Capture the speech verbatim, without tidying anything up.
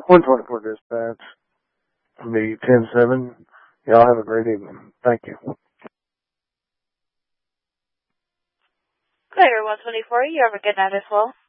one twenty-four dispatch. It'll be ten seven. Y'all have a great evening. Thank you. Glider one twenty-four, you have a good night as well.